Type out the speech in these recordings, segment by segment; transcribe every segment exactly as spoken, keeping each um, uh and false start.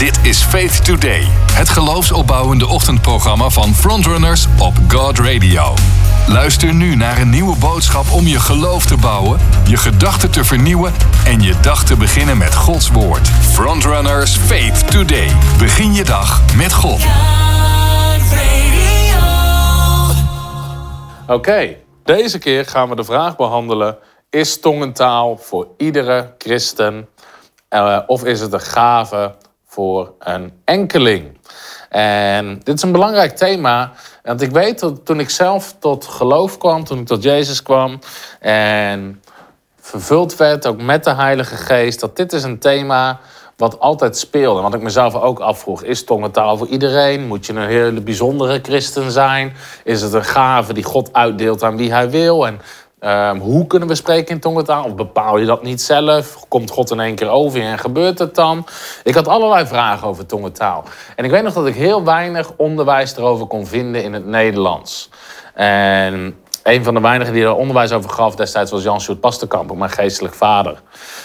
Dit is Faith Today, het geloofsopbouwende ochtendprogramma van Frontrunners op God Radio. Luister nu naar een nieuwe boodschap om je geloof te bouwen, je gedachten te vernieuwen en je dag te beginnen met Gods woord. Frontrunners Faith Today. Begin je dag met God. Oké, okay, deze keer gaan we de vraag behandelen: is tongentaal voor iedere christen uh, of is het een gave voor een enkeling? En dit is een belangrijk thema, want ik weet dat toen ik zelf tot geloof kwam, toen ik tot Jezus kwam en vervuld werd ook met de Heilige Geest, dat dit is een thema wat altijd speelde. Wat ik mezelf ook afvroeg: is tongentaal voor iedereen? Moet je een hele bijzondere christen zijn? Is het een gave die God uitdeelt aan wie hij wil? En um, hoe kunnen we spreken in tongentaal? Of bepaal je dat niet zelf? Komt God in één keer over je en gebeurt het dan? Ik had allerlei vragen over tongentaal. En ik weet nog dat ik heel weinig onderwijs erover kon vinden in het Nederlands. En een van de weinigen die er onderwijs over gaf destijds was Jan Sjoerd Pasterkamp, mijn geestelijk vader.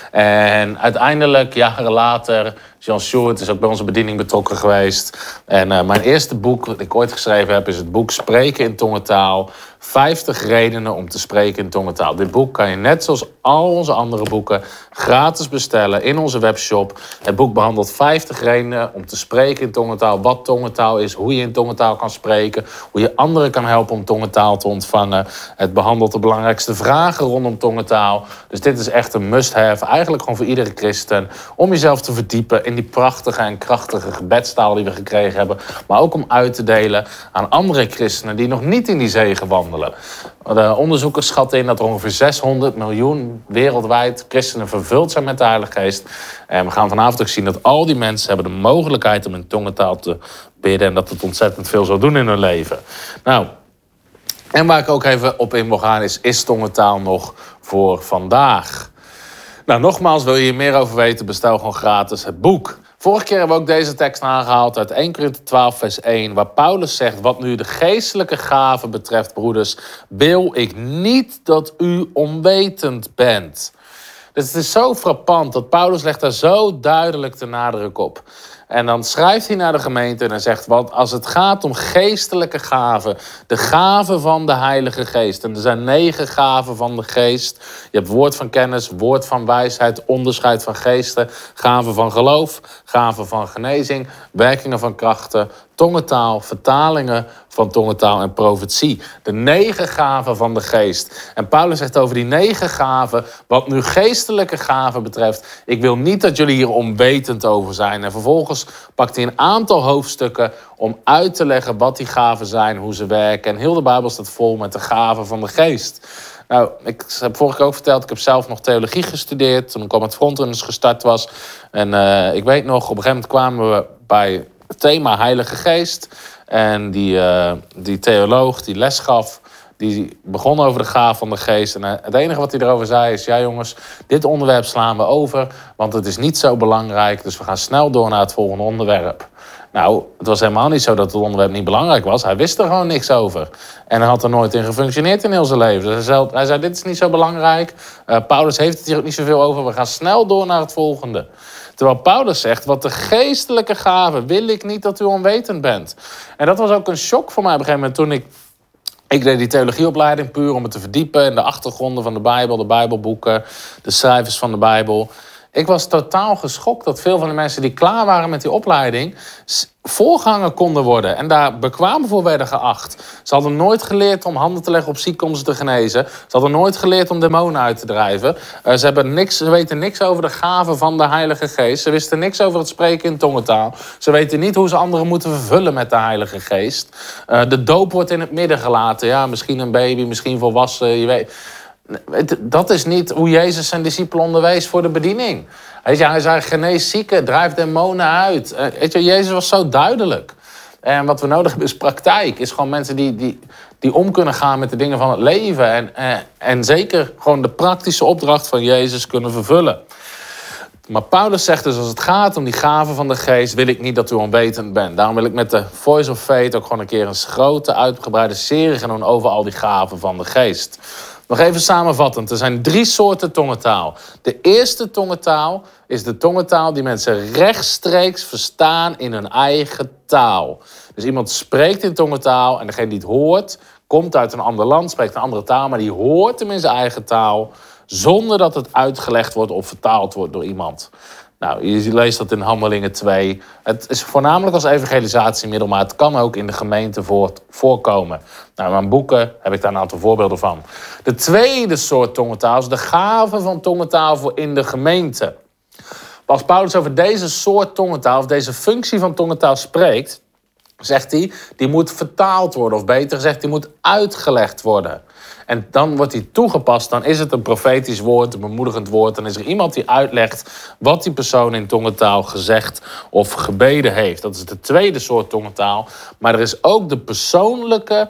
En uiteindelijk, jaren later, Jan Sjoerd is ook bij onze bediening betrokken geweest. En uh, mijn eerste boek dat ik ooit geschreven heb is het boek Spreken in tongentaal. vijftig redenen om te spreken in tongentaal. Dit boek kan je net zoals al onze andere boeken gratis bestellen in onze webshop. Het boek behandelt vijftig redenen om te spreken in tongentaal. Wat tongentaal is, hoe je in tongentaal kan spreken, hoe je anderen kan helpen om tongentaal te ontvangen. Het behandelt de belangrijkste vragen rondom tongentaal. Dus dit is echt een must-have, eigenlijk gewoon voor iedere christen, om jezelf te verdiepen in die prachtige en krachtige gebedstaal die we gekregen hebben, maar ook om uit te delen aan andere christenen die nog niet in die zegen wandelen. De onderzoekers schatten in dat er ongeveer zeshonderd miljoen wereldwijd christenen vervuld zijn met de Heilige Geest. En we gaan vanavond ook zien dat al die mensen hebben de mogelijkheid om in tongentaal te bidden en dat het ontzettend veel zal doen in hun leven. Nou, en waar ik ook even op in wil gaan is, is tongentaal nog voor vandaag? Nou, nogmaals, wil je hier meer over weten, bestel gewoon gratis het boek. Vorige keer hebben we ook deze tekst aangehaald uit eerste Korinthe twaalf vers één... waar Paulus zegt: wat nu de geestelijke gaven betreft, broeders, wil ik niet dat u onwetend bent. Dus het is zo frappant dat Paulus legt daar zo duidelijk de nadruk op. En dan schrijft hij naar de gemeente en hij zegt: want als het gaat om geestelijke gaven, de gaven van de Heilige Geest. En er zijn negen gaven van de Geest. Je hebt woord van kennis, woord van wijsheid, onderscheid van geesten, gaven van geloof, gaven van genezing, werkingen van krachten, tongentaal, vertalingen van tongentaal en profetie. De negen gaven van de Geest. En Paulus zegt over die negen gaven, wat nu geestelijke gaven betreft: ik wil niet dat jullie hier onwetend over zijn. En vervolgens pakt hij een aantal hoofdstukken om uit te leggen wat die gaven zijn, hoe ze werken. En heel de Bijbel staat vol met de gaven van de Geest. Nou, ik heb vorige keer ook verteld, ik heb zelf nog theologie gestudeerd toen ik al met Frontrunners gestart was. En uh, ik weet nog, op een gegeven moment kwamen we bij het thema Heilige Geest. En die, uh, die theoloog die les gaf, die begon over de gaven van de Geest. En uh, het enige wat hij erover zei is: ja jongens, dit onderwerp slaan we over, want het is niet zo belangrijk. Dus we gaan snel door naar het volgende onderwerp. Nou, het was helemaal niet zo dat het onderwerp niet belangrijk was. Hij wist er gewoon niks over. En hij had er nooit in gefunctioneerd in heel zijn leven. Dus hij zei, hij zei dit is niet zo belangrijk. Uh, Paulus heeft het hier ook niet zoveel over. We gaan snel door naar het volgende. Terwijl Paulus zegt: wat de geestelijke gaven wil ik niet dat u onwetend bent. En dat was ook een shock voor mij op een gegeven moment toen ik... Ik deed die theologieopleiding puur om me te verdiepen in de achtergronden van de Bijbel, de Bijbelboeken, de schrijvers van de Bijbel. Ik was totaal geschokt dat veel van de mensen die klaar waren met die opleiding voorganger konden worden en daar bekwaam voor werden geacht. Ze hadden nooit geleerd om handen te leggen op zieken om ze te genezen. Ze hadden nooit geleerd om demonen uit te drijven. Uh, ze, hebben niks, ze weten niks over de gaven van de Heilige Geest. Ze wisten niks over het spreken in tongentaal. Ze weten niet hoe ze anderen moeten vervullen met de Heilige Geest. Uh, de doop wordt in het midden gelaten. Ja, misschien een baby, misschien volwassen, je weet. Dat is niet hoe Jezus zijn discipelen onderwees voor de bediening. Hij zei: genees zieken, drijf demonen uit. Weet je, Jezus was zo duidelijk. En wat we nodig hebben is praktijk. Is gewoon mensen die, die, die om kunnen gaan met de dingen van het leven. En, en, en zeker gewoon de praktische opdracht van Jezus kunnen vervullen. Maar Paulus zegt dus: als het gaat om die gaven van de Geest, wil ik niet dat u onwetend bent. Daarom wil ik met de Voice of Faith ook gewoon een keer een grote, uitgebreide serie gaan doen over al die gaven van de Geest. Nog even samenvattend. Er zijn drie soorten tongentaal. De eerste tongentaal is de tongentaal die mensen rechtstreeks verstaan in hun eigen taal. Dus iemand spreekt in tongentaal en degene die het hoort komt uit een ander land, spreekt een andere taal, maar die hoort hem in zijn eigen taal zonder dat het uitgelegd wordt of vertaald wordt door iemand. Nou, je leest dat in Handelingen twee. Het is voornamelijk als evangelisatiemiddel, maar het kan ook in de gemeente voorkomen. Nou, in mijn boeken heb ik daar een aantal voorbeelden van. De tweede soort tongentaal is de gave van tongentaal voor in de gemeente. Als Paulus over deze soort tongentaal, of deze functie van tongentaal spreekt, zegt hij, die moet vertaald worden. Of beter gezegd, die moet uitgelegd worden. En dan wordt die toegepast, dan is het een profetisch woord, een bemoedigend woord. Dan is er iemand die uitlegt wat die persoon in tongentaal gezegd of gebeden heeft. Dat is de tweede soort tongentaal. Maar er is ook de persoonlijke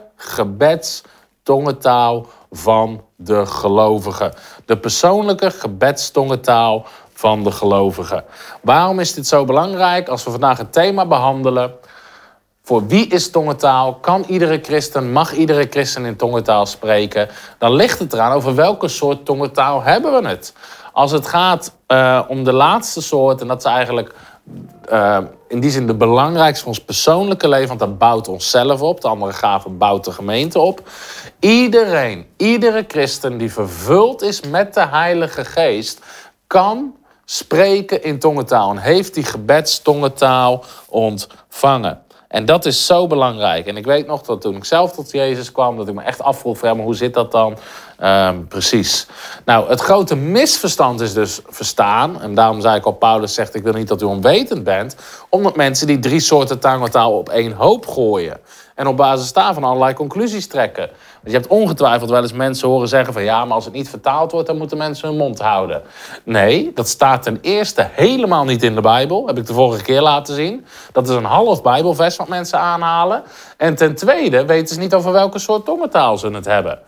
gebedstongentaal van de gelovigen. De persoonlijke gebedstongentaal van de gelovigen. Waarom is dit zo belangrijk? Als we vandaag het thema behandelen, voor wie is tongentaal? Kan iedere christen, mag iedere christen in tongentaal spreken? Dan ligt het eraan over welke soort tongentaal hebben we het. Als het gaat uh, om de laatste soort, en dat is eigenlijk uh, in die zin de belangrijkste van ons persoonlijke leven, want dat bouwt onszelf op, de andere gaven bouwt de gemeente op. Iedereen, iedere christen die vervuld is met de Heilige Geest, kan spreken in tongentaal en heeft die gebedstongentaal ontvangen. En dat is zo belangrijk. En ik weet nog dat toen ik zelf tot Jezus kwam, dat ik me echt afvroeg, ja, maar hoe zit dat dan uh, precies? Nou, het grote misverstand is dus verstaan. En daarom zei ik al, Paulus zegt, ik wil niet dat u onwetend bent. Omdat mensen die drie soorten tongentaal op één hoop gooien. En op basis daarvan allerlei conclusies trekken. Dus je hebt ongetwijfeld wel eens mensen horen zeggen van, ja, maar als het niet vertaald wordt, dan moeten mensen hun mond houden. Nee, dat staat ten eerste helemaal niet in de Bijbel. Heb ik de vorige keer laten zien. Dat is een half Bijbelvers wat mensen aanhalen. En ten tweede weten ze niet over welke soort tongentaal ze het hebben.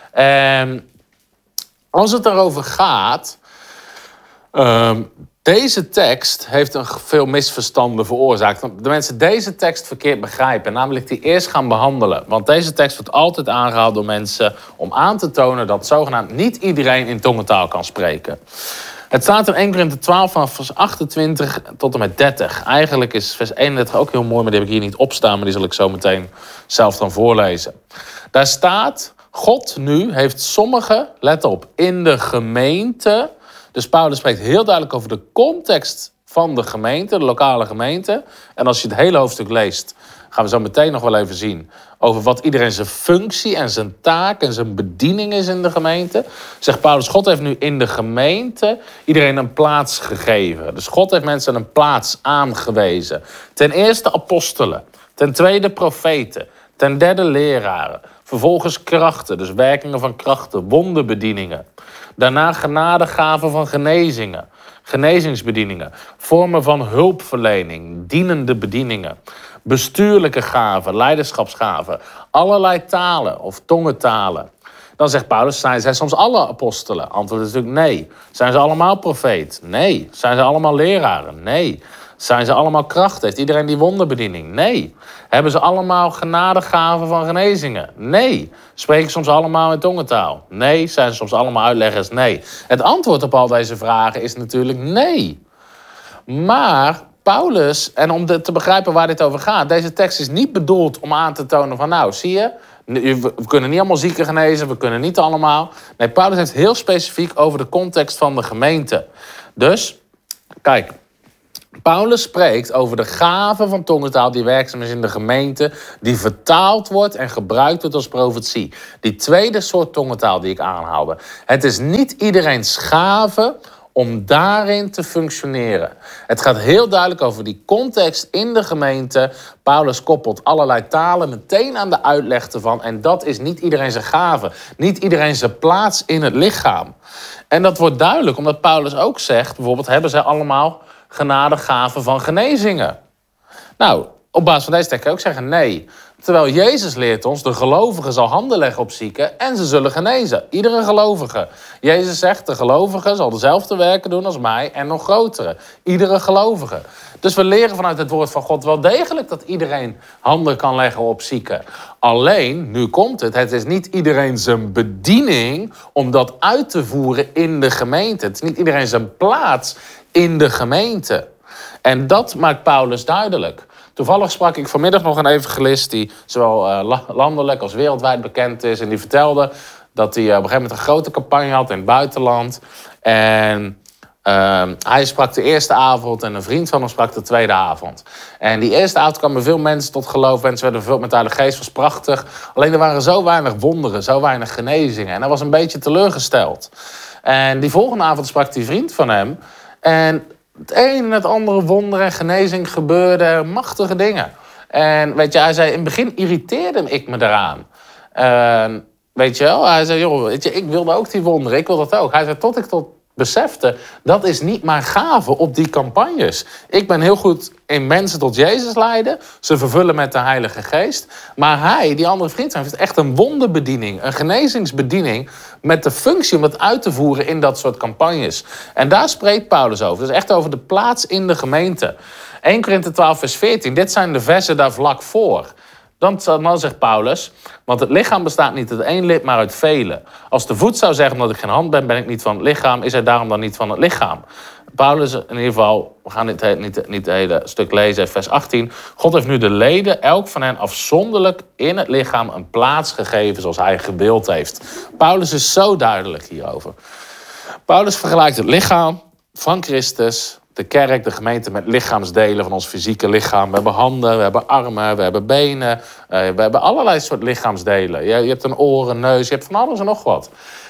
En als het erover gaat, Um, deze tekst heeft een veel misverstanden veroorzaakt. De mensen deze tekst verkeerd begrijpen, namelijk die eerst gaan behandelen. Want deze tekst wordt altijd aangehaald door mensen om aan te tonen dat zogenaamd niet iedereen in tongentaal kan spreken. Het staat in Eerste Korinthe twaalf vanaf vers achtentwintig tot en met dertig. Eigenlijk is vers eenendertig ook heel mooi, maar die heb ik hier niet opstaan, maar die zal ik zo meteen zelf dan voorlezen. Daar staat, God nu heeft sommigen, let op, in de gemeente. Dus Paulus spreekt heel duidelijk over de context van de gemeente, de lokale gemeente. En als je het hele hoofdstuk leest, gaan we zo meteen nog wel even zien over wat iedereen zijn functie en zijn taak en zijn bediening is in de gemeente. Zegt Paulus, God heeft nu in de gemeente iedereen een plaats gegeven. Dus God heeft mensen een plaats aangewezen. Ten eerste apostelen, ten tweede profeten, ten derde leraren. Vervolgens krachten, dus werkingen van krachten, wonderbedieningen. Daarna genadegaven van genezingen, genezingsbedieningen, vormen van hulpverlening, dienende bedieningen, bestuurlijke gaven, leiderschapsgaven, allerlei talen of tongentalen. Dan zegt Paulus, zijn zij soms alle apostelen? Antwoord is natuurlijk nee. Zijn ze allemaal profeet? Nee. Zijn ze allemaal leraren? Nee. Zijn ze allemaal kracht? Heeft iedereen die wonderbediening? Nee. Hebben ze allemaal genadegaven van genezingen? Nee. Spreken soms allemaal in tongentaal? Nee. Zijn ze soms allemaal uitleggers? Nee. Het antwoord op al deze vragen is natuurlijk nee. Maar Paulus, en om te begrijpen waar dit over gaat, deze tekst is niet bedoeld om aan te tonen van, nou, zie je, we kunnen niet allemaal zieken genezen, we kunnen niet allemaal. Nee, Paulus heeft heel specifiek over de context van de gemeente. Dus, kijk, Paulus spreekt over de gave van tongentaal die werkzaam is in de gemeente, die vertaald wordt en gebruikt wordt als profetie. Die tweede soort tongentaal die ik aanhaalde. Het is niet iedereen's gave om daarin te functioneren. Het gaat heel duidelijk over die context in de gemeente. Paulus koppelt allerlei talen meteen aan de uitleg ervan. En dat is niet iedereen zijn gave. Niet iedereen zijn plaats in het lichaam. En dat wordt duidelijk omdat Paulus ook zegt, bijvoorbeeld, hebben zij allemaal genadegaven van genezingen? Nou, op basis van deze tekst kan je ook zeggen nee. Terwijl Jezus leert ons, de gelovige zal handen leggen op zieken en ze zullen genezen. Iedere gelovige. Jezus zegt, de gelovige zal dezelfde werken doen als mij en nog grotere. Iedere gelovige. Dus we leren vanuit het woord van God wel degelijk dat iedereen handen kan leggen op zieken. Alleen, nu komt het, het is niet iedereen zijn bediening om dat uit te voeren in de gemeente. Het is niet iedereen zijn plaats in de gemeente. En dat maakt Paulus duidelijk. Toevallig sprak ik vanmiddag nog een evangelist die zowel uh, landelijk als wereldwijd bekend is. En die vertelde dat hij uh, op een gegeven moment een grote campagne had in het buitenland. En uh, hij sprak de eerste avond en een vriend van hem sprak de tweede avond. En die eerste avond kwamen veel mensen tot geloof. Mensen werden vervuld met de Heilige Geest, was prachtig. Alleen er waren zo weinig wonderen, zo weinig genezingen. En hij was een beetje teleurgesteld. En die volgende avond sprak die vriend van hem. En het een en het andere wonder en genezing gebeurde, machtige dingen. En weet je, hij zei, in het begin irriteerde ik me daaraan. Uh, weet je wel, hij zei, joh, weet je, ik wilde ook die wonderen, ik wil dat ook. Hij zei, tot ik tot besefte, dat is niet mijn gave op die campagnes. Ik ben heel goed in mensen tot Jezus leiden, ze vervullen met de Heilige Geest. Maar hij, die andere vriend, heeft echt een wonderbediening, een genezingsbediening met de functie om dat uit te voeren in dat soort campagnes. En daar spreekt Paulus over. Dus echt over de plaats in de gemeente. Eerste Korinthe twaalf vers veertien, dit zijn de versen daar vlak voor. Dan, dan zegt Paulus, want het lichaam bestaat niet uit één lid, maar uit velen. Als de voet zou zeggen, omdat ik geen hand ben, ben ik niet van het lichaam, is hij daarom dan niet van het lichaam. Paulus, in ieder geval, we gaan niet, niet, niet het hele stuk lezen, vers achttien. God heeft nu de leden, elk van hen afzonderlijk in het lichaam, een plaats gegeven zoals hij gewild heeft. Paulus is zo duidelijk hierover. Paulus vergelijkt het lichaam van Christus, de kerk, de gemeente, met lichaamsdelen van ons fysieke lichaam. We hebben handen, we hebben armen, we hebben benen. Uh, we hebben allerlei soort lichaamsdelen. Je, je hebt een oor, een neus, je hebt van alles en nog wat.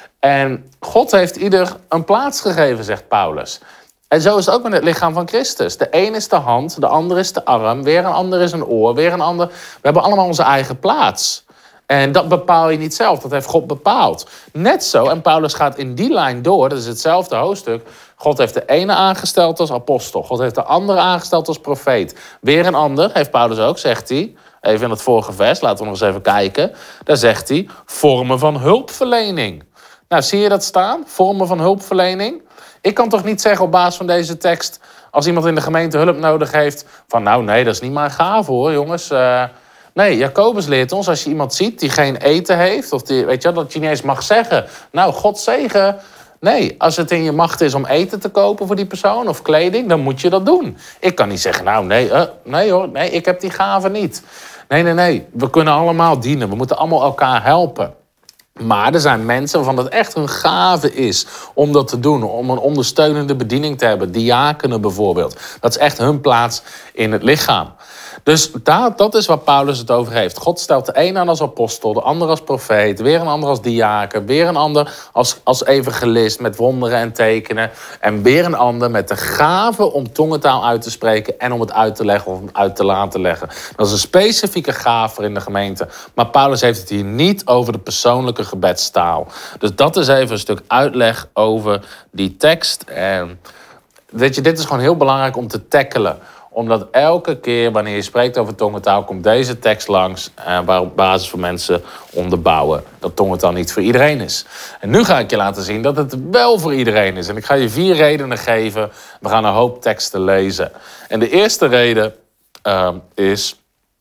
En God heeft ieder een plaats gegeven, zegt Paulus. En zo is het ook met het lichaam van Christus. De een is de hand, de ander is de arm, weer een ander is een oor, weer een ander. We hebben allemaal onze eigen plaats. En dat bepaal je niet zelf, dat heeft God bepaald. Net zo, en Paulus gaat in die lijn door, dat is hetzelfde hoofdstuk. God heeft de ene aangesteld als apostel. God heeft de andere aangesteld als profeet. Weer een ander, heeft Paulus ook, zegt hij. Even in het vorige vers, laten we nog eens even kijken. Daar zegt hij, vormen van hulpverlening. Nou, zie je dat staan? Vormen van hulpverlening. Ik kan toch niet zeggen op basis van deze tekst, als iemand in de gemeente hulp nodig heeft, van nou nee, dat is niet mijn gave hoor, jongens. Uh, nee, Jacobus leert ons, als je iemand ziet die geen eten heeft, of die, weet je, dat je niet eens mag zeggen, nou, God zegen. Nee, als het in je macht is om eten te kopen voor die persoon of kleding, dan moet je dat doen. Ik kan niet zeggen, nou nee, uh, nee hoor, nee, ik heb die gave niet. Nee, nee, nee, we kunnen allemaal dienen, we moeten allemaal elkaar helpen. Maar er zijn mensen waarvan het echt hun gave is om dat te doen. Om een ondersteunende bediening te hebben. Diakenen bijvoorbeeld. Dat is echt hun plaats in het lichaam. Dus dat, dat is waar Paulus het over heeft. God stelt de een aan als apostel, de ander als profeet, weer een ander als diaken, weer een ander als, als evangelist met wonderen en tekenen. En weer een ander met de gave om tongentaal uit te spreken en om het uit te leggen of om het uit te laten leggen. Dat is een specifieke gave in de gemeente. Maar Paulus heeft het hier niet over de persoonlijke gebedstaal. Dus dat is even een stuk uitleg over die tekst. En weet je, dit is gewoon heel belangrijk om te tackelen. Omdat elke keer wanneer je spreekt over tongentaal, komt deze tekst langs, eh, waar op basis van mensen onderbouwen dat tongentaal niet voor iedereen is. En nu ga ik je laten zien dat het wel voor iedereen is. En ik ga je vier redenen geven. We gaan een hoop teksten lezen. En de eerste reden uh, is...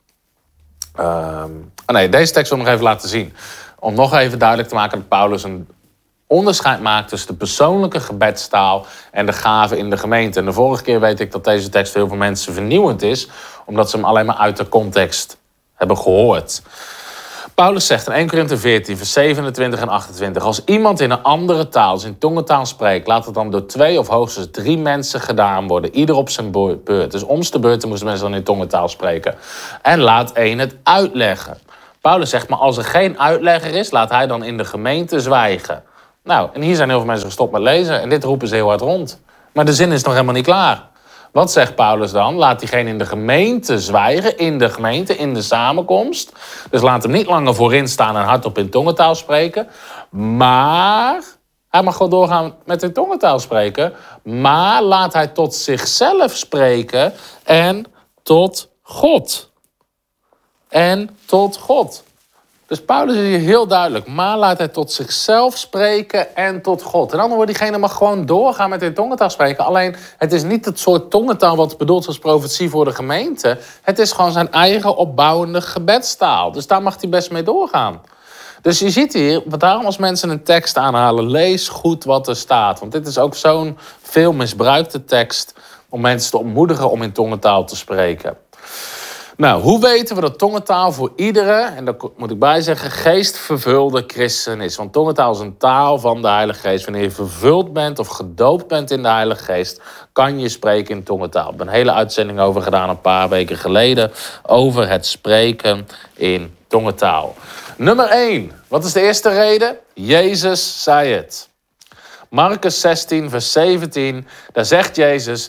Uh, oh nee, deze tekst wil ik nog even laten zien. Om nog even duidelijk te maken dat Paulus een onderscheid maakt tussen de persoonlijke gebedstaal en de gave in de gemeente. En de vorige keer weet ik dat deze tekst voor heel veel mensen vernieuwend is, omdat ze hem alleen maar uit de context hebben gehoord. Paulus zegt in Eerste Korinthe veertien, vers zevenentwintig en achtentwintig... als iemand in een andere taal, dus in tongentaal spreekt, laat het dan door twee of hoogstens drie mensen gedaan worden, ieder op zijn beurt. Dus om de beurt moesten mensen dan in tongentaal spreken. En laat één het uitleggen. Paulus zegt, maar als er geen uitlegger is, laat hij dan in de gemeente zwijgen. Nou, en hier zijn heel veel mensen gestopt met lezen en dit roepen ze heel hard rond. Maar de zin is nog helemaal niet klaar. Wat zegt Paulus dan? Laat diegene in de gemeente zwijgen, in de gemeente, in de samenkomst. Dus laat hem niet langer voorin staan en hardop in tongentaal spreken. Maar hij mag gewoon doorgaan met in tongentaal spreken. Maar laat hij tot zichzelf spreken en tot God. en tot God. Dus Paulus is hier heel duidelijk. Maar laat hij tot zichzelf spreken en tot God. In andere woorden, diegene mag gewoon doorgaan met in tongentaal spreken. Alleen, het is niet het soort tongentaal wat bedoeld is als profetie voor de gemeente. Het is gewoon zijn eigen opbouwende gebedstaal. Dus daar mag hij best mee doorgaan. Dus je ziet hier, daarom als mensen een tekst aanhalen, lees goed wat er staat. Want dit is ook zo'n veel misbruikte tekst om mensen te ontmoedigen om in tongentaal te spreken. Nou, hoe weten we dat tongentaal voor iedere, en daar moet ik bij zeggen, geestvervulde christen is? Want tongentaal is een taal van de Heilige Geest. Wanneer je vervuld bent of gedoopt bent in de Heilige Geest, kan je spreken in tongentaal. Ik heb een hele uitzending over gedaan een paar weken geleden over het spreken in tongentaal. Nummer één. Wat is de eerste reden? Jezus zei het. Marcus zestien, vers zeventien. Daar zegt Jezus,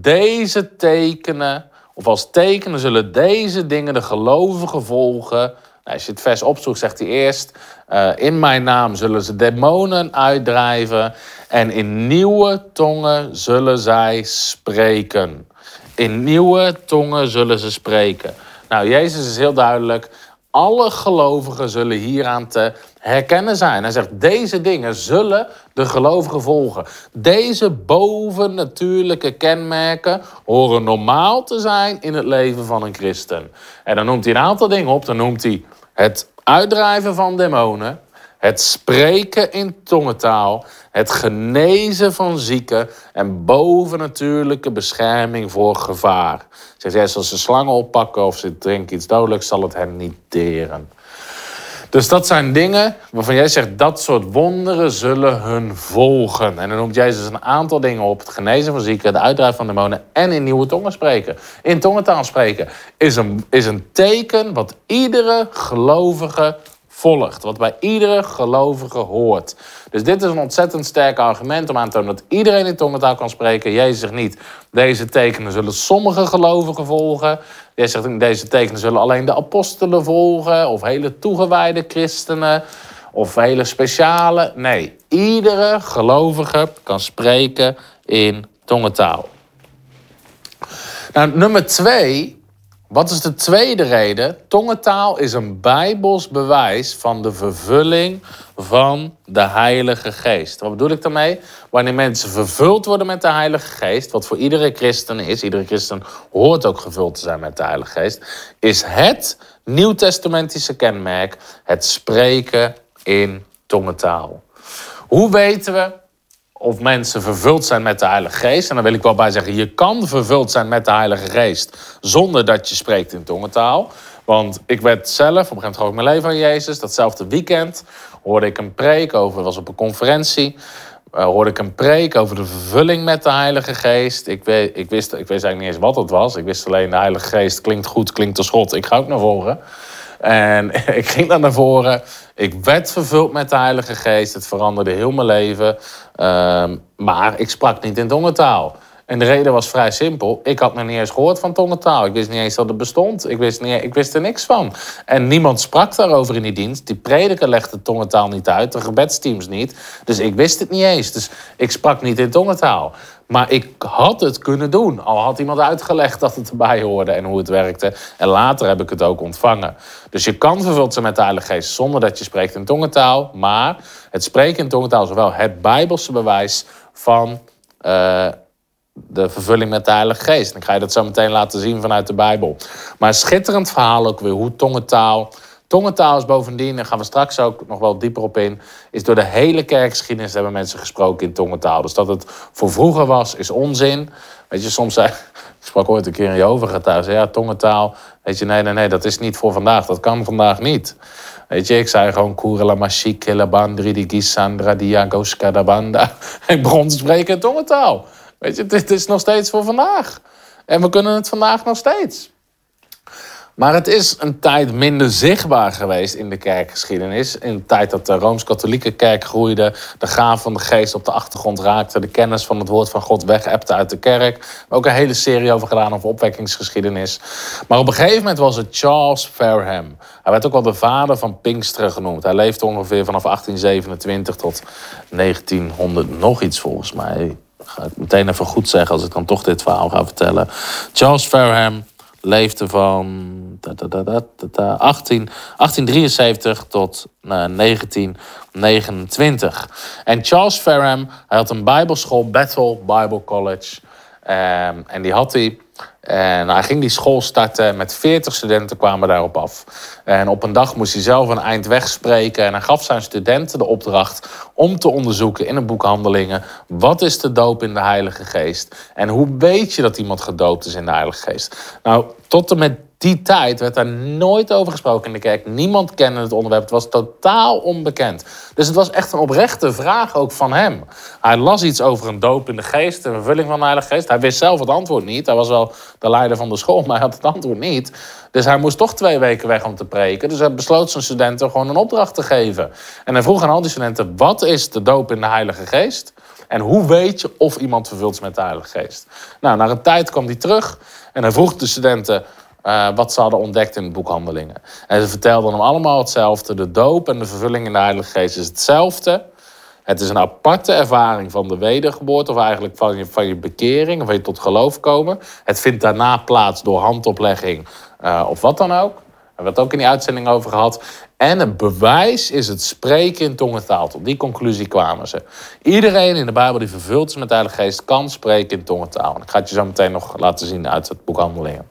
deze tekenen, of als tekenen zullen deze dingen de gelovigen volgen. Nou, als je het vers opzoekt, zegt hij eerst, uh, in mijn naam zullen ze demonen uitdrijven en in nieuwe tongen zullen zij spreken. In nieuwe tongen zullen ze spreken. Nou, Jezus is heel duidelijk. Alle gelovigen zullen hieraan te herkennen zijn. Hij zegt, deze dingen zullen de gelovigen volgen. Deze bovennatuurlijke kenmerken horen normaal te zijn in het leven van een christen. En dan noemt hij een aantal dingen op. Dan noemt hij het uitdrijven van demonen, het spreken in tongentaal, het genezen van zieken en bovennatuurlijke bescherming voor gevaar. Zegt hij, als ze slangen oppakken of ze drinken iets dodelijks, zal het hen niet deren. Dus dat zijn dingen waarvan jij zegt, dat soort wonderen zullen hun volgen. En dan noemt Jezus een aantal dingen op. Het genezen van zieken, de uitdrijven van demonen en in nieuwe tongen spreken. In tongentaal spreken is een, is een teken wat iedere gelovige volgt. Wat bij iedere gelovige hoort. Dus dit is een ontzettend sterk argument om aan te tonen dat iedereen in tongentaal kan spreken. Jezus zegt niet, deze tekenen zullen sommige gelovigen volgen. Jezus zegt, deze tekenen zullen alleen de apostelen volgen. Of hele toegewijde christenen. Of hele speciale. Nee, iedere gelovige kan spreken in tongentaal. Nou, nummer twee. Wat is de tweede reden? Tongentaal is een bijbels bewijs van de vervulling van de Heilige Geest. Wat bedoel ik daarmee? Wanneer mensen vervuld worden met de Heilige Geest, wat voor iedere christen is, iedere christen hoort ook gevuld te zijn met de Heilige Geest, is het nieuwtestamentische kenmerk het spreken in tongentaal. Hoe weten we of mensen vervuld zijn met de Heilige Geest? En dan wil ik wel bij zeggen, je kan vervuld zijn met de Heilige Geest zonder dat je spreekt in tongentaal. Want ik werd zelf, op een gegeven moment gaf ik mijn leven aan Jezus. Datzelfde weekend hoorde ik een preek over, was op een conferentie. Uh, hoorde ik een preek over de vervulling met de Heilige Geest. Ik, weet, ik, wist, ik wist eigenlijk niet eens wat het was. Ik wist alleen, de Heilige Geest klinkt goed, klinkt als God. Ik ga ook naar voren. En ik ging dan naar voren. Ik werd vervuld met de Heilige Geest. Het veranderde heel mijn leven. Um, maar ik sprak niet in tongentaal. En de reden was vrij simpel. Ik had nog niet eens gehoord van tongentaal. Ik wist niet eens dat het bestond. Ik wist, niet, ik wist er niks van. En niemand sprak daarover in die dienst. Die prediker legde tongentaal niet uit. De gebedsteams niet. Dus ik wist het niet eens. Dus ik sprak niet in tongentaal. Maar ik had het kunnen doen. Al had iemand uitgelegd dat het erbij hoorde en hoe het werkte. En later heb ik het ook ontvangen. Dus je kan vervuld zijn met de Heilige Geest zonder dat je spreekt in tongentaal. Maar het spreken in tongentaal is wel het Bijbelse bewijs van Uh, de vervulling met de Heilige Geest. En ik ga je dat zo meteen laten zien vanuit de Bijbel. Maar een schitterend verhaal ook weer hoe tongentaal. Tongentaal is bovendien, daar gaan we straks ook nog wel dieper op in, is door de hele kerkgeschiedenis hebben mensen gesproken in tongentaal. Dus dat het voor vroeger was, is onzin. Weet je, soms zei, ik sprak ooit een keer in Jehovah getuigen, ja, tongentaal. Weet je, nee, nee, nee, dat is niet voor vandaag. Dat kan vandaag niet. Weet je, ik zei gewoon Kurela Mashik, Bandri, di Gisandra, Diagoska, da Banda. Ik begon te spreken in tongentaal. Weet je, dit is nog steeds voor vandaag. En we kunnen het vandaag nog steeds. Maar het is een tijd minder zichtbaar geweest in de kerkgeschiedenis. In de tijd dat de Rooms-Katholieke kerk groeide, de gaaf van de geest op de achtergrond raakte, de kennis van het woord van God wegepte uit de kerk. We hebben ook een hele serie over gedaan over opwekkingsgeschiedenis. Maar op een gegeven moment was het Charles Fareham. Hij werd ook wel de vader van Pinksteren genoemd. Hij leefde ongeveer vanaf achttien zevenentwintig tot negentienhonderd nog iets volgens mij. Ga ik meteen even goed zeggen als ik dan toch dit verhaal ga vertellen. Charles Fareham leefde van achttien, achttien drieënzeventig tot uh, negentien negenentwintig. En Charles Fareham, hij had een bijbelschool, Bethel Bible College. Um, en die had hij. En hij ging die school starten. Met veertig studenten kwamen daarop af. En op een dag moest hij zelf een eind wegspreken. En hij gaf zijn studenten de opdracht om te onderzoeken in het boek Handelingen. Wat is de doop in de Heilige Geest? En hoe weet je dat iemand gedoopt is in de Heilige Geest? Nou, tot en met die tijd werd daar nooit over gesproken in de kerk. Niemand kende het onderwerp. Het was totaal onbekend. Dus het was echt een oprechte vraag ook van hem. Hij las iets over een doop in de geest, een vervulling van de Heilige Geest. Hij wist zelf het antwoord niet. Hij was wel de leider van de school, maar hij had het antwoord niet. Dus hij moest toch twee weken weg om te preken. Dus hij besloot zijn studenten gewoon een opdracht te geven. En hij vroeg aan al die studenten, wat is de doop in de Heilige Geest? En hoe weet je of iemand vervuld is met de Heilige Geest? Nou, na een tijd kwam hij terug en hij vroeg de studenten Uh, wat ze hadden ontdekt in het boek Handelingen. En ze vertelden hem allemaal hetzelfde. De doop en de vervulling in de Heilige Geest is hetzelfde. Het is een aparte ervaring van de wedergeboorte, of eigenlijk van je, van je bekering, of van je tot geloof komen. Het vindt daarna plaats door handoplegging uh, of wat dan ook. Daar hebben we het ook in die uitzending over gehad. En het bewijs is het spreken in tongentaal. Tot die conclusie kwamen ze. Iedereen in de Bijbel die vervuld is met de Heilige Geest kan spreken in tongentaal. En ik ga het je zo meteen nog laten zien uit het boek Handelingen.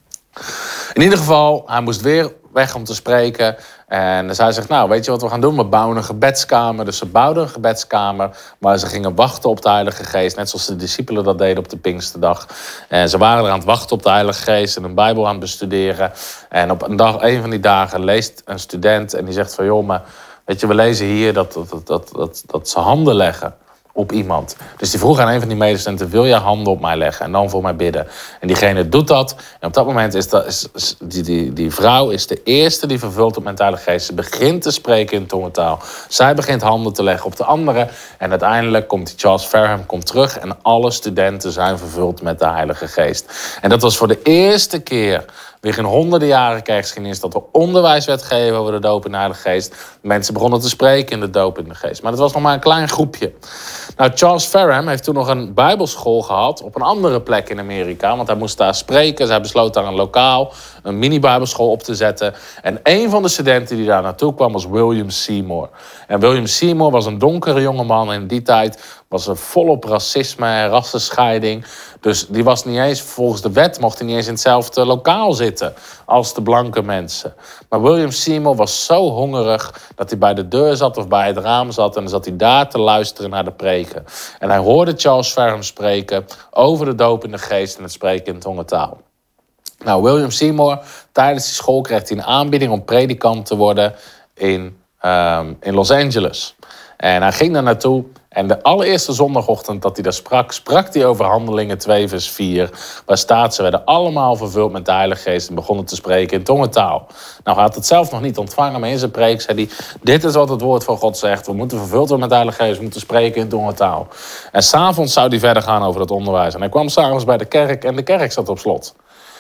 In ieder geval, hij moest weer weg om te spreken. En dus hij zegt, nou, weet je wat we gaan doen? We bouwen een gebedskamer. Dus ze bouwden een gebedskamer, maar ze gingen wachten op de Heilige Geest. Net zoals de discipelen dat deden op de Pinksterdag. En ze waren er aan het wachten op de Heilige Geest en een Bijbel aan het bestuderen. En op een, dag, een van die dagen leest een student en die zegt van, joh, maar weet je, we lezen hier dat, dat, dat, dat, dat, dat ze handen leggen op iemand. Dus die vroeg aan een van die medestudenten, wil jij handen op mij leggen en dan voor mij bidden? En diegene doet dat. En op dat moment is, dat, is, is die, die, die vrouw is de eerste die vervuld wordt met de Heilige Geest. Ze begint te spreken in tongentaal. Zij begint handen te leggen op de anderen. En uiteindelijk komt die Charles Fareham komt terug en alle studenten zijn vervuld met de Heilige Geest. En dat was voor de eerste keer weer in honderden jaren kerkgeschiedenis dat er onderwijs werd gegeven over de doop in de Heilige Geest. Mensen begonnen te spreken in de doop in de geest. Maar dat was nog maar een klein groepje. Nou, Charles Fareham heeft toen nog een bijbelschool gehad op een andere plek in Amerika. Want hij moest daar spreken. Dus hij besloot daar een lokaal, een mini-bijbelschool op te zetten. En een van de studenten die daar naartoe kwam was William Seymour. En William Seymour was een donkere jongeman. In die tijd was er volop racisme en rassenscheiding. Dus die was niet eens, volgens de wet mocht hij niet eens in hetzelfde lokaal zitten als de blanke mensen. Maar William Seymour was zo hongerig dat hij bij de deur zat of bij het raam zat. En dan zat hij daar te luisteren naar de preken. En hij hoorde Charles Fareham spreken over de doop in de geest en het spreken in tongentaal. Nou, William Seymour, tijdens die school kreeg hij een aanbieding om predikant te worden in, um, in Los Angeles. En hij ging daar naartoe. En de allereerste zondagochtend dat hij daar sprak, sprak hij over Handelingen twee vers vier. Waar staat, ze werden allemaal vervuld met de Heilige Geest en begonnen te spreken in tongentaal. Nou, hij had het zelf nog niet ontvangen, maar in zijn preek zei hij, dit is wat het woord van God zegt. We moeten vervuld worden met de Heilige Geest, we moeten spreken in tongentaal. En s'avonds zou hij verder gaan over dat onderwijs. En hij kwam s'avonds bij de kerk en de kerk zat op slot.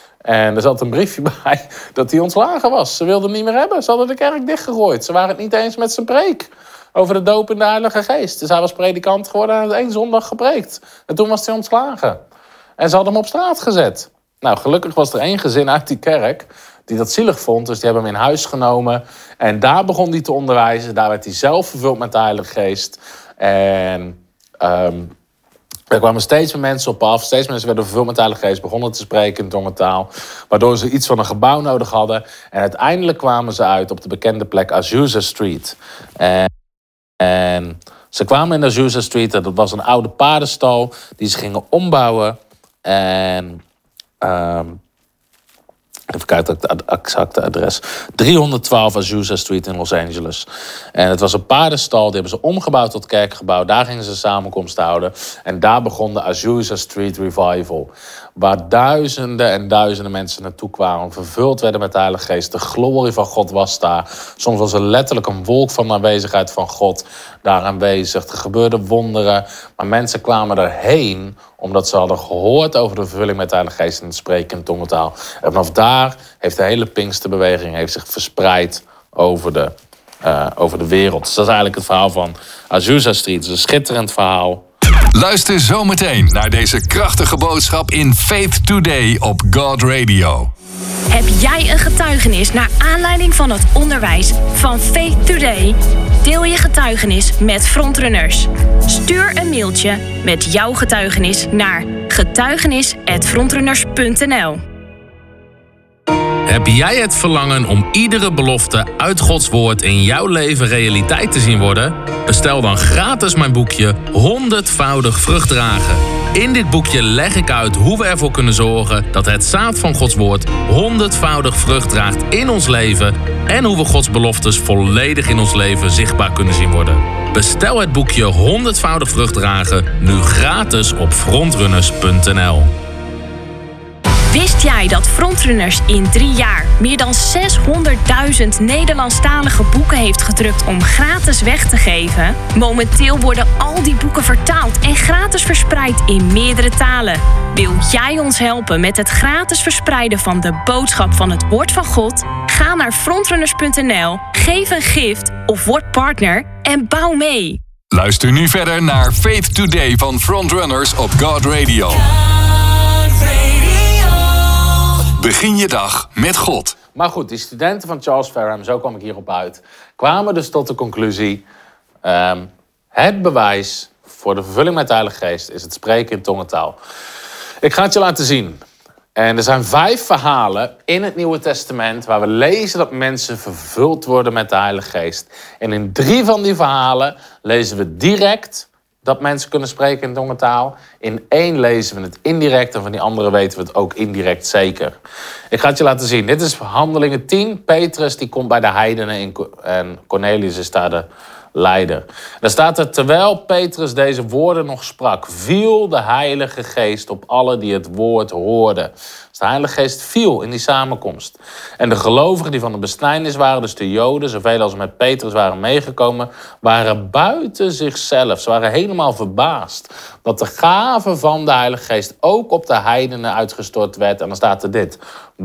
En er zat een briefje bij dat hij ontslagen was. Ze wilden hem niet meer hebben. Ze hadden de kerk dichtgegooid. Ze waren het niet eens met zijn preek over de doop in de Heilige Geest. Dus hij was predikant geworden en had één zondag gepreekt. En toen was hij ontslagen. En ze hadden hem op straat gezet. Nou, gelukkig was er één gezin uit die kerk die dat zielig vond. Dus die hebben hem in huis genomen. En daar begon hij te onderwijzen. Daar werd hij zelf vervuld met de Heilige Geest. En Um, Er kwamen steeds meer mensen op af. Steeds mensen werden vervuld met de Heilige Geest. Begonnen te spreken in tongentaal. Waardoor ze iets van een gebouw nodig hadden. En uiteindelijk kwamen ze uit op de bekende plek Azusa Street. En, en ze kwamen in Azusa Street. Dat was een oude paardenstal. Die ze gingen ombouwen. En Um, even kijken het exacte adres. driehonderdtwaalf Azusa Street in Los Angeles. En het was een paardenstal. Die hebben ze omgebouwd tot kerkgebouw. Daar gingen ze samenkomsten houden. En daar begon de Azusa Street Revival. Waar duizenden en duizenden mensen naartoe kwamen. Vervuld werden met de Heilige Geest. De glorie van God was daar. Soms was er letterlijk een wolk van de aanwezigheid van God daar aanwezig. Er gebeurden wonderen. Maar mensen kwamen erheen omdat ze hadden gehoord over de vervulling met de Heilige Geest en het spreken in tongentaal. En vanaf daar heeft de hele Pinksterbeweging heeft zich verspreid over de, uh, over de wereld. Dus dat is eigenlijk het verhaal van Azusa Street. Het is een schitterend verhaal. Luister zometeen naar deze krachtige boodschap in Faith Today op God Radio. Heb jij een getuigenis naar aanleiding van het onderwijs van Faith Today? Deel je getuigenis met Frontrunners. Stuur een mailtje met jouw getuigenis naar getuigenis at frontrunners punt n l. Heb jij het verlangen om iedere belofte uit Gods woord in jouw leven realiteit te zien worden? Bestel dan gratis mijn boekje honderdvoudig vrucht dragen. In dit boekje leg ik uit hoe we ervoor kunnen zorgen dat het zaad van Gods woord honderdvoudig vrucht draagt in ons leven en hoe we Gods beloftes volledig in ons leven zichtbaar kunnen zien worden. Bestel het boekje honderdvoudig vrucht dragen nu gratis op frontrunners punt n l. Wist jij dat Frontrunners in drie jaar meer dan zeshonderdduizend Nederlandstalige boeken heeft gedrukt om gratis weg te geven? Momenteel worden al die boeken vertaald en gratis verspreid in meerdere talen. Wil jij ons helpen met het gratis verspreiden van de boodschap van het Woord van God? Ga naar frontrunners punt n l, geef een gift of word partner en bouw mee. Luister nu verder naar Faith Today van Frontrunners op God Radio. Begin je dag met God. Maar goed, die studenten van Charles Fareham, zo kwam ik hierop uit, kwamen dus tot de conclusie: Um, het bewijs voor de vervulling met de Heilige Geest is het spreken in tongentaal. Ik ga het je laten zien. En er zijn vijf verhalen in het Nieuwe Testament waar we lezen dat mensen vervuld worden met de Heilige Geest. En in drie van die verhalen lezen we direct dat mensen kunnen spreken in tongentaal. In één lezen we het indirect en van die andere weten we het ook indirect zeker. Ik ga het je laten zien. Dit is Handelingen tien. Petrus die komt bij de heidenen en Cornelius is daar de leider. Daar staat er: terwijl Petrus deze woorden nog sprak, viel de Heilige Geest op allen die het woord hoorden. Dus de Heilige Geest viel in die samenkomst. En de gelovigen die van de besnijdenis waren, dus de Joden, zoveel als met Petrus waren meegekomen, waren buiten zichzelf. Ze waren helemaal verbaasd dat de gave van de Heilige Geest ook op de heidenen uitgestort werd. En dan staat er dit: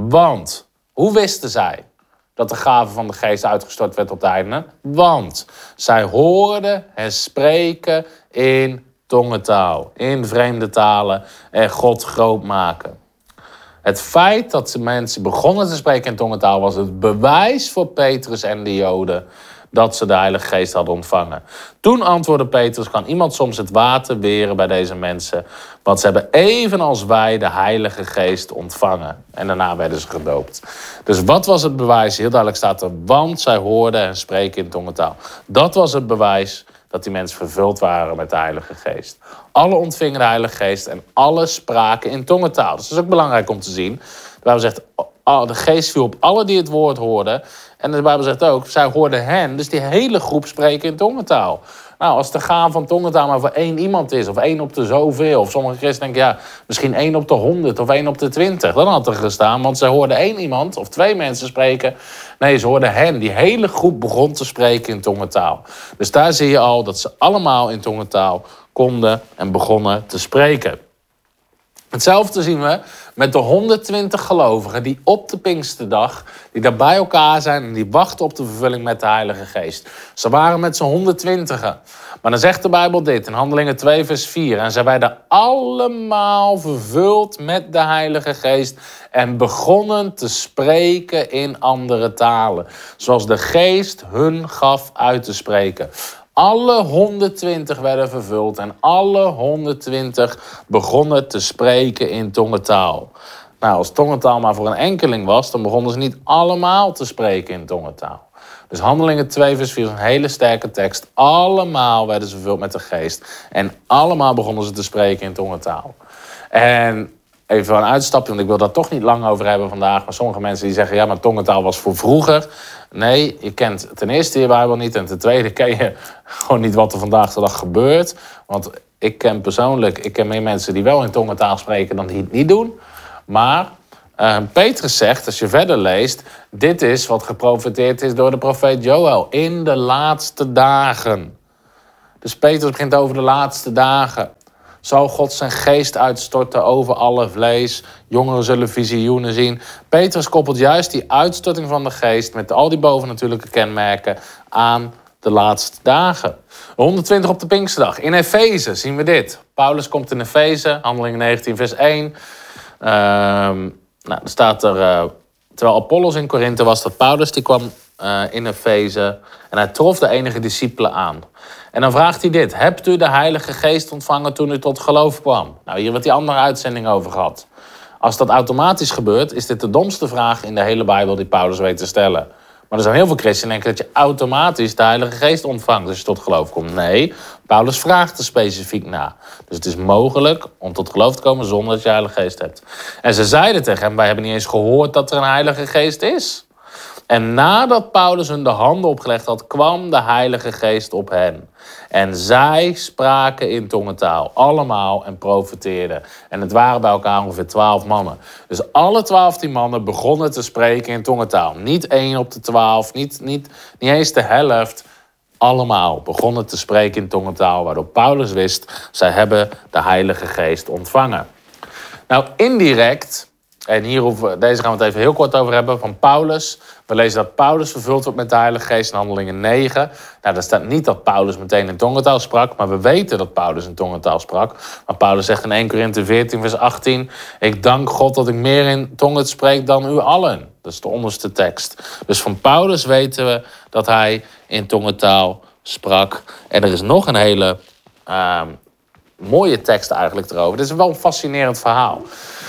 want, hoe wisten zij dat de gave van de Geest uitgestort werd op de heidenen? Want zij hoorden het spreken in tongentaal, in vreemde talen en God groot maken. Het feit dat de mensen begonnen te spreken in tongentaal was het bewijs voor Petrus en de Joden dat ze de Heilige Geest hadden ontvangen. Toen antwoordde Petrus: kan iemand soms het water weren bij deze mensen? Want ze hebben evenals wij de Heilige Geest ontvangen. En daarna werden ze gedoopt. Dus wat was het bewijs? Heel duidelijk staat er: want zij hoorden en spreken in tongentaal. Dat was het bewijs dat die mensen vervuld waren met de Heilige Geest. Alle ontvingen de Heilige Geest en alle spraken in tongentaal. Dus dat is ook belangrijk om te zien. De Bijbel zegt: de Geest viel op alle die het woord hoorden. En de Bijbel zegt ook: zij hoorden hen, dus die hele groep spreken in tongentaal. Nou, als de gave van tongentaal maar voor één iemand is, of één op de zoveel, of sommige christenen denken, ja, misschien één op de honderd of één op de twintig, dan had er gestaan, want ze hoorden één iemand of twee mensen spreken. Nee, ze hoorden hen. Die hele groep begon te spreken in tongentaal. Dus daar zie je al dat ze allemaal in tongentaal konden en begonnen te spreken. Hetzelfde zien we met de honderdtwintig gelovigen die op de Pinksterdag, die daar bij elkaar zijn en die wachten op de vervulling met de Heilige Geest. Ze waren met z'n honderdtwintigen. Maar dan zegt de Bijbel dit in Handelingen twee vers vier. En zij werden allemaal vervuld met de Heilige Geest en begonnen te spreken in andere talen, zoals de Geest hun gaf uit te spreken. Alle honderdtwintig werden vervuld en alle honderdtwintig begonnen te spreken in tongentaal. Nou, als tongentaal maar voor een enkeling was, dan begonnen ze niet allemaal te spreken in tongentaal. Dus Handelingen twee vers vier is een hele sterke tekst. Allemaal werden ze vervuld met de Geest en allemaal begonnen ze te spreken in tongentaal. En even een uitstapje, want ik wil daar toch niet lang over hebben vandaag. Maar sommige mensen die zeggen, ja, maar tongentaal was voor vroeger. Nee, je kent ten eerste je Bijbel niet. En ten tweede ken je gewoon niet wat er vandaag de dag gebeurt. Want ik ken persoonlijk, ik ken meer mensen die wel in tongentaal spreken dan die het niet doen. Maar uh, Petrus zegt, als je verder leest, dit is wat geprofeteerd is door de profeet Joël. In de laatste dagen. Dus Petrus begint over de laatste dagen. Zal God zijn geest uitstorten over alle vlees. Jongeren zullen visioenen zien. Petrus koppelt juist die uitstorting van de geest met al die bovennatuurlijke kenmerken aan de laatste dagen. honderdtwintig op de Pinksterdag. In Efeze zien we dit. Paulus komt in Efeze, Handelingen negentien vers één. Uh, nou, er staat er, uh, terwijl Apollos in Korinthe was, dat Paulus die kwam uh, in Efeze en hij trof de enige discipelen aan. En dan vraagt hij dit: hebt u de Heilige Geest ontvangen toen u tot geloof kwam? Nou, hier wordt die andere uitzending over gehad. Als dat automatisch gebeurt, is dit de domste vraag in de hele Bijbel die Paulus weet te stellen. Maar er zijn heel veel christenen die denken dat je automatisch de Heilige Geest ontvangt als je tot geloof komt. Nee, Paulus vraagt er specifiek naar. Dus het is mogelijk om tot geloof te komen zonder dat je Heilige Geest hebt. En ze zeiden tegen hem: wij hebben niet eens gehoord dat er een Heilige Geest is. En nadat Paulus hun de handen opgelegd had, kwam de Heilige Geest op hen. En zij spraken in tongentaal, allemaal, en profeteerden. En het waren bij elkaar ongeveer twaalf mannen. Dus alle twaalf die mannen begonnen te spreken in tongentaal. Niet één op de twaalf, niet, niet, niet eens de helft. Allemaal begonnen te spreken in tongentaal, waardoor Paulus wist, zij hebben de Heilige Geest ontvangen. Nou, indirect, en hier hoeven, deze gaan we het even heel kort over hebben, van Paulus. We lezen dat Paulus vervuld wordt met de Heilige Geest in Handelingen negen. Nou, daar staat niet dat Paulus meteen in tongentaal sprak, maar we weten dat Paulus in tongentaal sprak. Maar Paulus zegt in eerste Korinthe veertien, vers achttien... ik dank God dat ik meer in tongen spreek dan u allen. Dat is de onderste tekst. Dus van Paulus weten we dat hij in tongentaal sprak. En er is nog een hele uh, mooie tekst eigenlijk erover. Dit is wel een fascinerend verhaal.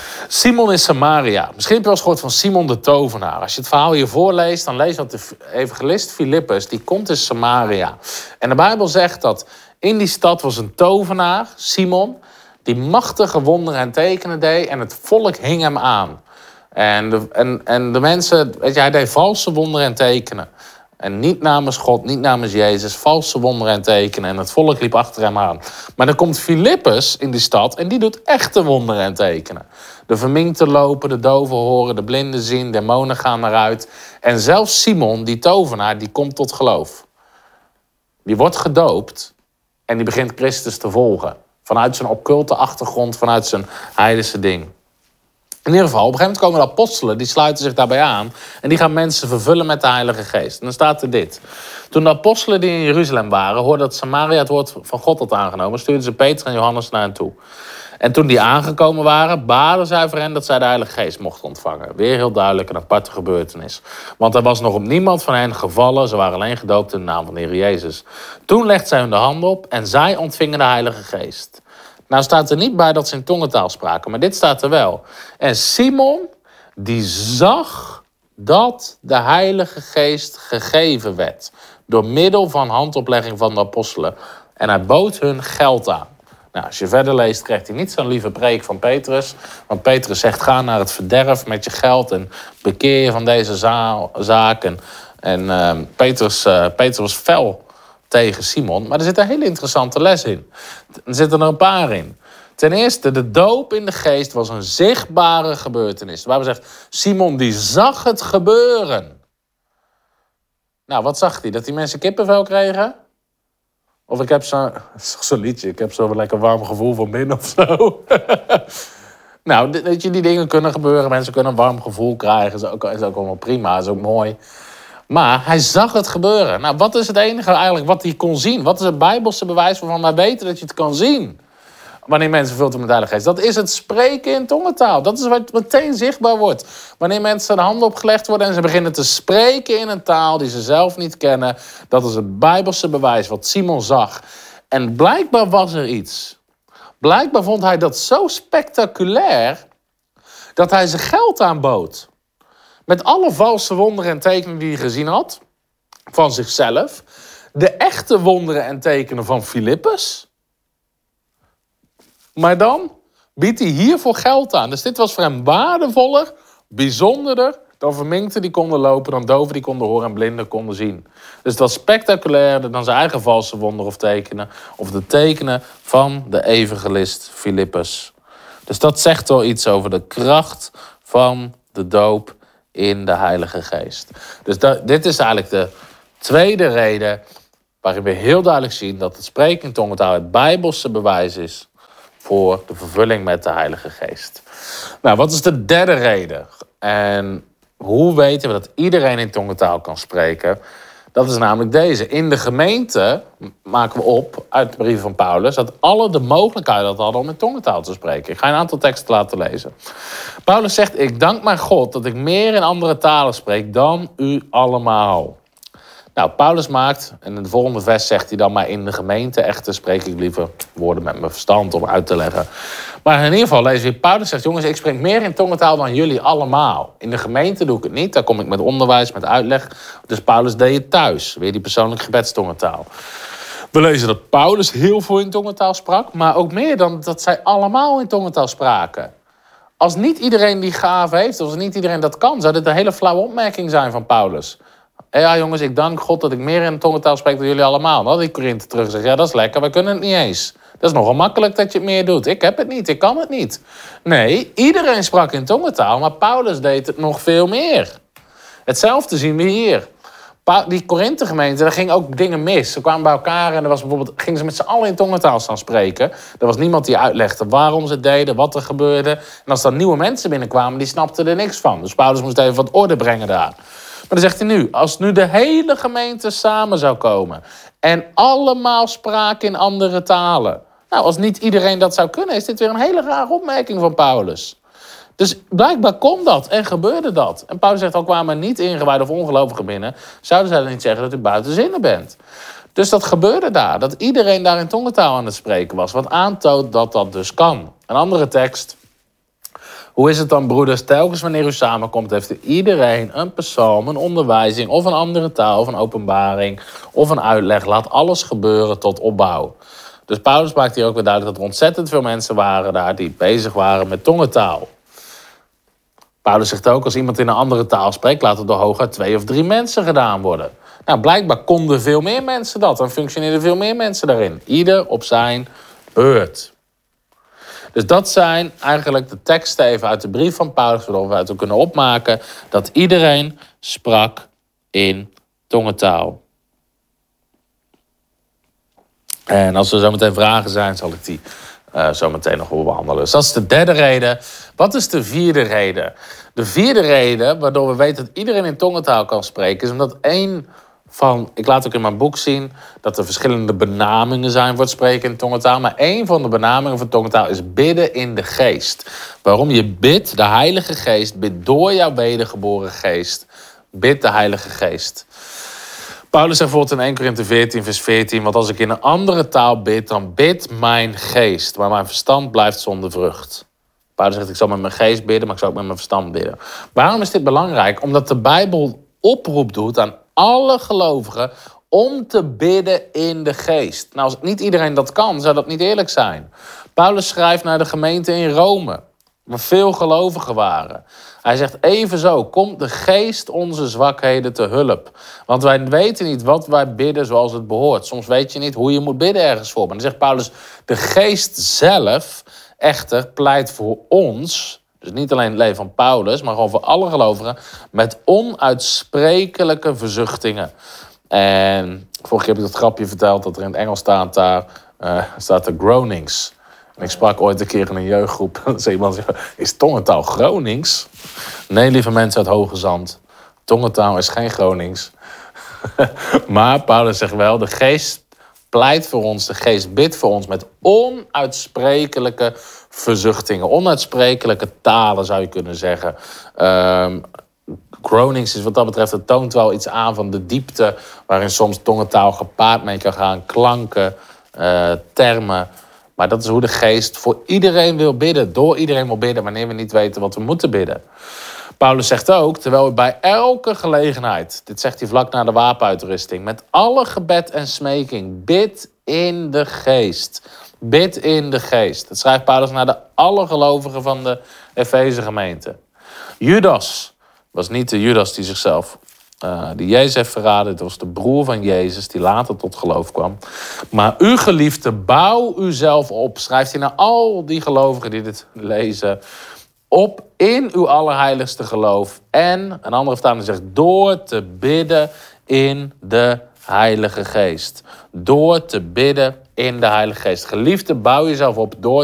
Simon in Samaria. Misschien heb je wel eens gehoord van Simon de tovenaar. Als je het verhaal hier voorleest, dan lees je dat de evangelist Filippus, die komt in Samaria. En de Bijbel zegt dat in die stad was een tovenaar, Simon, die machtige wonderen en tekenen deed en het volk hing hem aan. En de, en, en de mensen, weet je, hij deed valse wonderen en tekenen. En niet namens God, niet namens Jezus, valse wonderen en tekenen. En het volk liep achter hem aan. Maar dan komt Filippus in die stad en die doet echte wonderen en tekenen. De verminkten lopen, de doven horen, de blinden zien, demonen gaan eruit. En zelfs Simon, die tovenaar, die komt tot geloof. Die wordt gedoopt en die begint Christus te volgen. Vanuit zijn occulte achtergrond, vanuit zijn heidense ding. In ieder geval, op een gegeven moment komen de apostelen, die sluiten zich daarbij aan en die gaan mensen vervullen met de Heilige Geest. En dan staat er dit. Toen de apostelen die in Jeruzalem waren, hoorden dat Samaria het woord van God had aangenomen, stuurden ze Petrus en Johannes naar hen toe. En toen die aangekomen waren, baden zij voor hen dat zij de Heilige Geest mochten ontvangen. Weer heel duidelijk een aparte gebeurtenis. Want er was nog op niemand van hen gevallen, ze waren alleen gedoopt in de naam van de Heer Jezus. Toen legden zij hun de hand op en zij ontvingen de Heilige Geest. Nou staat er niet bij dat ze in tongentaal spraken, maar dit staat er wel. En Simon, die zag dat de Heilige Geest gegeven werd door middel van handoplegging van de apostelen. En hij bood hun geld aan. Nou, als je verder leest, krijgt hij niet zo'n lieve preek van Petrus. Want Petrus zegt, ga naar het verderf met je geld en bekeer je van deze zaak. En, en uh, Petrus, uh, Petrus was fel tegen Simon. Maar er zit een hele interessante les in. Er zitten er een paar in. Ten eerste, de doop in de geest was een zichtbare gebeurtenis. Waar we zeggen, Simon die zag het gebeuren. Nou, wat zag hij? Dat die mensen kippenvel kregen? Of ik heb zo'n zo liedje, ik heb zo'n lekker warm gevoel van binnen of zo. Nou, weet je, die dingen kunnen gebeuren. Mensen kunnen een warm gevoel krijgen. Is ook, is ook allemaal prima, is ook mooi. Maar hij zag het gebeuren. Nou, wat is het enige eigenlijk wat hij kon zien? Wat is het Bijbelse bewijs waarvan wij weten dat je het kan zien? Wanneer mensen vervuld worden met de Heilige Geest. Dat is het spreken in tongentaal. Dat is wat meteen zichtbaar wordt. Wanneer mensen de handen opgelegd worden en ze beginnen te spreken in een taal die ze zelf niet kennen. Dat is het Bijbelse bewijs wat Simon zag. En blijkbaar was er iets. Blijkbaar vond hij dat zo spectaculair dat hij zijn geld aanbood. Met alle valse wonderen en tekenen die hij gezien had van zichzelf. De echte wonderen en tekenen van Filippus. Maar dan biedt hij hiervoor geld aan. Dus dit was voor hem waardevoller, bijzonderder dan verminkten die konden lopen, dan doven die konden horen en blinden konden zien. Dus het was spectaculairder dan zijn eigen valse wonderen of tekenen. Of de tekenen van de evangelist Filippus. Dus dat zegt wel iets over de kracht van de doop in de Heilige Geest. Dus dat, dit is eigenlijk de tweede reden waarin we heel duidelijk zien dat het spreken in tongentaal het Bijbelse bewijs is voor de vervulling met de Heilige Geest. Nou, wat is de derde reden? En hoe weten we dat iedereen in tongentaal kan spreken? Dat is namelijk deze. In de gemeente maken we op, uit de brief van Paulus, dat alle de mogelijkheid dat hadden om in tongentaal te spreken. Ik ga een aantal teksten laten lezen. Paulus zegt, ik dank mijn God dat ik meer in andere talen spreek dan u allemaal. Nou, Paulus maakt, en in de volgende vers zegt hij dan, maar in de gemeente echter spreek ik liever woorden met mijn verstand om uit te leggen. Maar in ieder geval lezen we, Paulus zegt, jongens, ik spreek meer in tongentaal dan jullie allemaal. In de gemeente doe ik het niet, daar kom ik met onderwijs, met uitleg. Dus Paulus deed het thuis, weer die persoonlijke gebedstongentaal. We lezen dat Paulus heel veel in tongentaal sprak, maar ook meer dan dat zij allemaal in tongentaal spraken. Als niet iedereen die gave heeft, als niet iedereen dat kan, zou dit een hele flauwe opmerking zijn van Paulus. Ja, jongens, ik dank God dat ik meer in tongentaal spreek dan jullie allemaal. Dan had die Korinthe terug gezegd, ja, dat is lekker, wij kunnen het niet eens. Dat is nogal makkelijk dat je het meer doet. Ik heb het niet, ik kan het niet. Nee, iedereen sprak in tongentaal, maar Paulus deed het nog veel meer. Hetzelfde zien we hier. Die Korinthe gemeente, daar gingen ook dingen mis. Ze kwamen bij elkaar en er was bijvoorbeeld, gingen ze met z'n allen in tongentaal staan spreken. Er was niemand die uitlegde waarom ze het deden, wat er gebeurde. En als dan nieuwe mensen binnenkwamen, die snapten er niks van. Dus Paulus moest even wat orde brengen daar. Maar dan zegt hij nu, als nu de hele gemeente samen zou komen en allemaal spraken in andere talen. Nou, als niet iedereen dat zou kunnen, is dit weer een hele rare opmerking van Paulus. Dus blijkbaar kon dat en gebeurde dat. En Paulus zegt, al kwamen niet ingewijden of ongelovigen binnen, zouden zij dan niet zeggen dat u buiten zinnen bent. Dus dat gebeurde daar, dat iedereen daar in tongentaal aan het spreken was, wat aantoont dat dat dus kan. Een andere tekst. Hoe is het dan, broeders? Telkens wanneer u samenkomt, heeft u iedereen een psalm, een onderwijzing of een andere taal of een openbaring of een uitleg. Laat alles gebeuren tot opbouw. Dus Paulus maakt hier ook weer duidelijk dat er ontzettend veel mensen waren daar die bezig waren met tongentaal. Paulus zegt ook, als iemand in een andere taal spreekt, laat het door hooguit twee of drie mensen gedaan worden. Nou, blijkbaar konden veel meer mensen dat en functioneerden veel meer mensen daarin. Ieder op zijn beurt. Dus dat zijn eigenlijk de teksten even uit de brief van Paulus, waardoor we uit kunnen opmaken dat iedereen sprak in tongentaal. En als er zo meteen vragen zijn, zal ik die uh, zo meteen nog wel behandelen. Dus dat is de derde reden. Wat is de vierde reden? De vierde reden, waardoor we weten dat iedereen in tongentaal kan spreken, is omdat één van, ik laat ook in mijn boek zien dat er verschillende benamingen zijn voor het spreken in tongentaal. Maar één van de benamingen van tongentaal is bidden in de geest. Waarom je bidt, de Heilige Geest, bidt door jouw wedergeboren geest. Bid de Heilige Geest. Paulus zegt bijvoorbeeld in eerste Korinthe veertien, vers veertien, want als ik in een andere taal bid, dan bidt mijn geest, maar mijn verstand blijft zonder vrucht. Paulus zegt, ik zal met mijn geest bidden, maar ik zal ook met mijn verstand bidden. Waarom is dit belangrijk? Omdat de Bijbel oproep doet aan alle gelovigen om te bidden in de geest. Nou, als niet iedereen dat kan, zou dat niet eerlijk zijn. Paulus schrijft naar de gemeente in Rome, waar veel gelovigen waren. Hij zegt, evenzo komt de geest onze zwakheden te hulp. Want wij weten niet wat wij bidden zoals het behoort. Soms weet je niet hoe je moet bidden ergens voor. Maar dan zegt Paulus, de geest zelf echter pleit voor ons, dus niet alleen het leven van Paulus, maar gewoon voor alle gelovigen, met onuitsprekelijke verzuchtingen. En vorige keer heb ik dat grapje verteld dat er in het Engels staat daar, uh, staat er groanings. En ik sprak ooit een keer in een jeugdgroep. Dan zei iemand, is tongentaal Gronings? Nee, lieve mensen uit Hoge Zand. Tongentaal is geen Gronings. Maar Paulus zegt wel, de geest pleit voor ons, de geest bidt voor ons met onuitsprekelijke verzuchtingen. Onuitsprekelijke talen zou je kunnen zeggen. Um, Gronings is wat dat betreft, het toont wel iets aan van de diepte waarin soms tongentaal gepaard mee kan gaan. Klanken, uh, termen. Maar dat is hoe de geest voor iedereen wil bidden. Door iedereen wil bidden wanneer we niet weten wat we moeten bidden. Paulus zegt ook, terwijl we bij elke gelegenheid, dit zegt hij vlak na de wapenuitrusting, met alle gebed en smeking, bid in de geest. Bid in de geest. Dat schrijft Paulus naar de alle gelovigen van de Efeze gemeente. Judas was niet de Judas die zichzelf, uh, die Jezus heeft verraden. Het was de broer van Jezus die later tot geloof kwam. Maar u geliefde, bouw uzelf op. Schrijft hij naar al die gelovigen die dit lezen. Op in uw allerheiligste geloof. En, een andere vertaling zegt, door te bidden in de Heilige Geest. Door te bidden in de Heilige Geest. Geliefde, bouw jezelf op door